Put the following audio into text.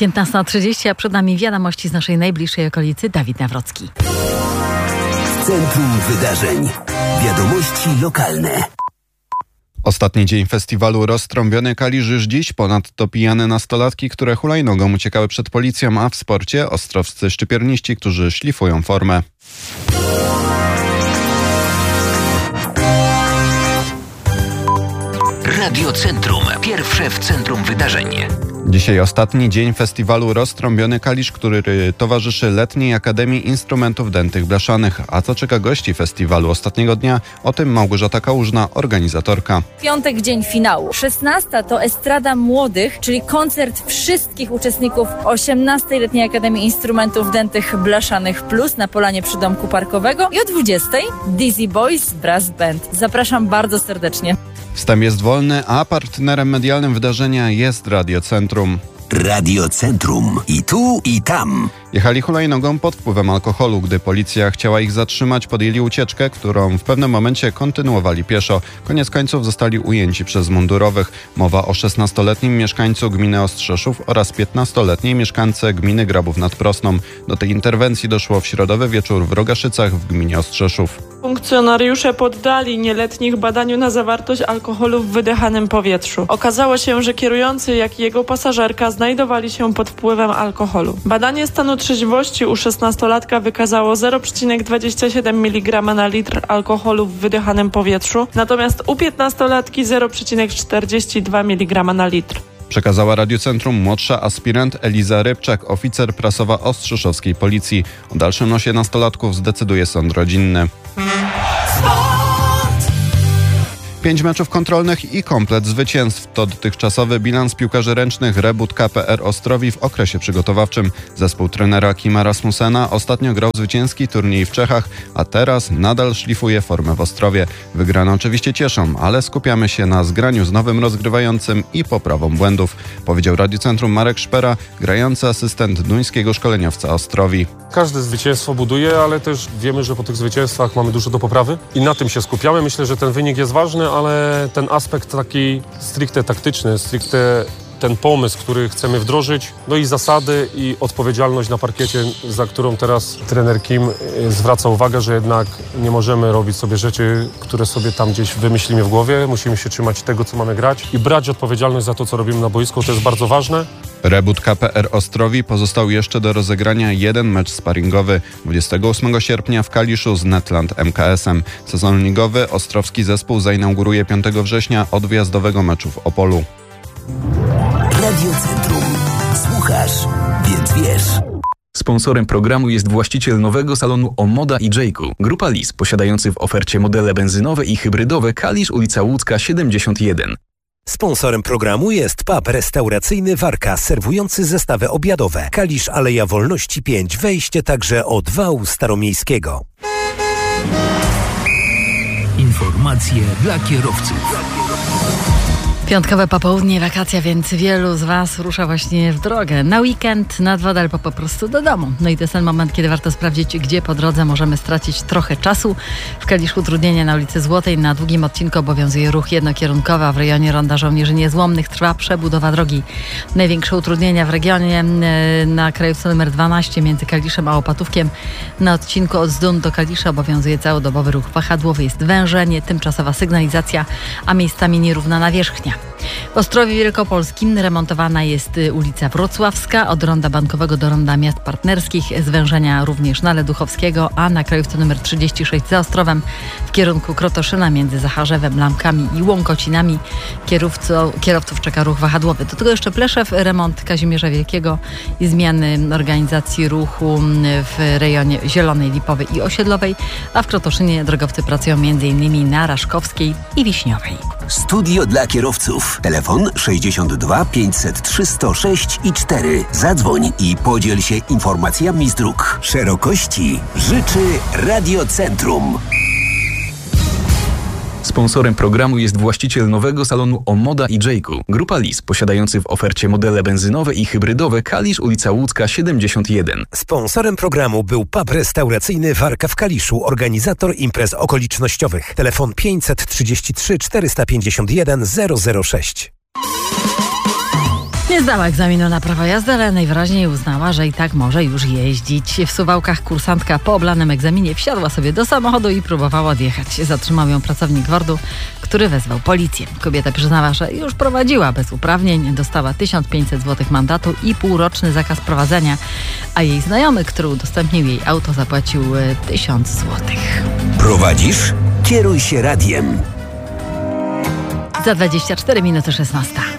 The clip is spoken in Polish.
15:30, a przed nami wiadomości z naszej najbliższej okolicy. Dawid Nawrocki. Centrum Wydarzeń. Wiadomości lokalne. Ostatni dzień festiwalu Roztrąbiony Kalisz już dziś. Ponadto pijane nastolatki, które hulajnogą uciekały przed policją, a w sporcie ostrowscy szczypierniści, którzy szlifują formę. Radio Centrum. Pierwsze w centrum wydarzeń. Dzisiaj ostatni dzień festiwalu Roztrąbiony Kalisz, który towarzyszy Letniej Akademii Instrumentów Dętych Blaszanych. A co czeka gości festiwalu ostatniego dnia? O tym Małgorzata Kałużna, organizatorka. Piątek, dzień finału. 16 to Estrada Młodych, czyli koncert wszystkich uczestników 18. Letniej Akademii Instrumentów Dętych Blaszanych Plus na Polanie przy Domku Parkowego. I o 20 Dizzy Boys Brass Band. Zapraszam bardzo serdecznie. Wstęp jest wolny, a partnerem medialnym wydarzenia jest Radio Centrum. Radio Centrum. I tu, i tam. Jechali hulajnogą pod wpływem alkoholu. Gdy policja chciała ich zatrzymać, podjęli ucieczkę, którą w pewnym momencie kontynuowali pieszo. Koniec końców zostali ujęci przez mundurowych. Mowa o 16-letnim mieszkańcu gminy Ostrzeszów oraz 15-letniej mieszkance gminy Grabów nad Prosną. Do tej interwencji doszło w środowy wieczór w Rogaszycach w gminie Ostrzeszów. Funkcjonariusze poddali nieletnich badaniu na zawartość alkoholu w wydychanym powietrzu. Okazało się, że kierujący, jak i jego pasażerka znajdowali się pod wpływem alkoholu. Badanie stanu trzeźwości u 16-latka wykazało 0,27 mg na litr alkoholu w wydychanym powietrzu, natomiast u 15-latki 0,42 mg na litr. Przekazała Radio Centrum młodsza aspirant Eliza Rybczak, oficer prasowa Ostrzeszowskiej Policji. O dalszym losie nastolatków zdecyduje sąd rodzinny. 5 meczów kontrolnych i komplet zwycięstw. To dotychczasowy bilans piłkarzy ręcznych Rebut KPR Ostrowi w okresie przygotowawczym. Zespół trenera Kima Rasmussena ostatnio grał zwycięski turniej w Czechach, a teraz nadal szlifuje formę w Ostrowie. Wygrane oczywiście cieszą, ale skupiamy się na zgraniu z nowym rozgrywającym i poprawą błędów, powiedział Radio Centrum Marek Szpera, grający asystent duńskiego szkoleniowca Ostrowi. Każde zwycięstwo buduje, ale też wiemy, że po tych zwycięstwach mamy dużo do poprawy i na tym się skupiamy. Myślę, że ten wynik jest ważny, ale ten aspekt taki stricte taktyczny, stricte ten pomysł, który chcemy wdrożyć, no i zasady i odpowiedzialność na parkiecie, za którą teraz trener Kim zwraca uwagę, że jednak nie możemy robić sobie rzeczy, które sobie tam gdzieś wymyślimy w głowie. Musimy się trzymać tego, co mamy grać i brać odpowiedzialność za to, co robimy na boisku. To jest bardzo ważne. Rebut KPR Ostrowi pozostał jeszcze do rozegrania jeden mecz sparingowy 28 sierpnia w Kaliszu z Netland MKS-em. Sezon ligowy ostrowski zespół zainauguruje 5 września od wyjazdowego meczu w Opolu. Radio Centrum. Słuchasz, więc wiesz. Sponsorem programu jest właściciel nowego salonu Omoda i Jayku. Grupa Lis, posiadający w ofercie modele benzynowe i hybrydowe Kalisz, ulica Łódzka 71. Sponsorem programu jest pub restauracyjny Warka, serwujący zestawy obiadowe. Kalisz, Aleja Wolności 5, wejście także od wału staromiejskiego. Informacje dla kierowców. Piątkowe popołudnie, wakacja, więc wielu z Was rusza właśnie w drogę. Na weekend, na 2 albo po prostu do domu. No i to jest ten moment, kiedy warto sprawdzić, gdzie po drodze możemy stracić trochę czasu. W Kaliszu utrudnienia na ulicy Złotej. Na długim odcinku obowiązuje ruch jednokierunkowy, a w rejonie Ronda Żołnierzy Niezłomnych trwa przebudowa drogi. Największe utrudnienia w regionie na krajówce nr 12 między Kaliszem a Opatówkiem. Na odcinku od Zdun do Kalisza obowiązuje całodobowy ruch wahadłowy. Jest wężenie, tymczasowa sygnalizacja, a miejscami nierówna nawierzchnia. W Ostrowie Wielkopolskim remontowana jest ulica Wrocławska od Ronda Bankowego do Ronda Miast Partnerskich, zwężenia również na Leduchowskiego, a na krajówce nr 36 za Ostrowem w kierunku Krotoszyna między Zacharzewem, Lamkami i Łąkocinami kierowców czeka ruch wahadłowy. Do tego jeszcze Pleszew, remont Kazimierza Wielkiego i zmiany organizacji ruchu w rejonie Zielonej, Lipowej i Osiedlowej, a w Krotoszynie drogowcy pracują m.in. na Raszkowskiej i Wiśniowej. Studio dla kierowców. Telefon 62 503 106 i 4. Zadzwoń i podziel się informacjami z dróg. Szerokości życzy Radio Centrum. Sponsorem programu jest właściciel nowego salonu Omoda i Jayku. Grupa Lis, posiadający w ofercie modele benzynowe i hybrydowe Kalisz, ulica Łódzka 71. Sponsorem programu był pub restauracyjny Warka w Kaliszu, organizator imprez okolicznościowych. Telefon 533 451 006. Nie zdała egzaminu na prawo jazdy, ale najwyraźniej uznała, że i tak może już jeździć. W Suwałkach kursantka po oblanym egzaminie wsiadła sobie do samochodu i próbowała odjechać. Zatrzymał ją pracownik WORD-u, który wezwał policję. Kobieta przyznała, że już prowadziła bez uprawnień, dostała 1500 zł mandatu i półroczny zakaz prowadzenia, a jej znajomy, który udostępnił jej auto, zapłacił 1000 zł. Prowadzisz? Kieruj się radiem. Za 24 minuty 16.